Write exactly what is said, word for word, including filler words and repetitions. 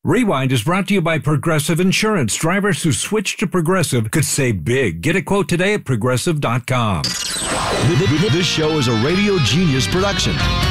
Rewind is brought to you by Progressive Insurance. Drivers who switch to Progressive could save big. Get a quote today at progressive dot com. This show is a Radio Genius production.